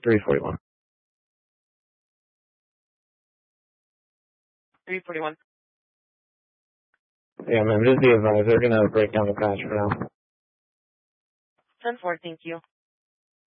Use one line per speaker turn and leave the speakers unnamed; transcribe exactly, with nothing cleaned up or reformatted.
three forty-one.
three forty-one.
Yeah, man, just be advised. They're going to break down the patch for now.
ten four, thank you.